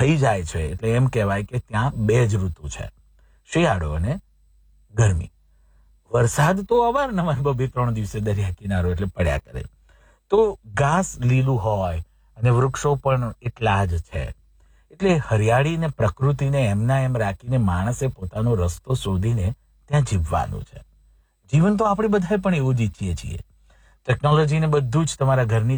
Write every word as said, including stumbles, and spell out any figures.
થઈ જાય છે એટલે એમ કહેવાય કે ત્યાં બે જ ઋતુ છે, શિયાળો અને ગરમી. વરસાદ તો અવારનવાર બબે ત્રણ દિવસે દરિયા કિનારો એટલે પડ્યા કરે. તો ઘાસ લીલું હોય અને વૃક્ષો પણ એટલા જ છે. એટલે હરિયાળી ને પ્રકૃતિને એમના એમ રાખીને માણસે પોતાનો રસ્તો શોધીને ત્યાં જીવવાનું છે. જીવન તો આપણે બધાએ પણ એવું જ ઈચ્છીએ છીએ. ટેકનોલોજીને બધું જ તમારા ઘરની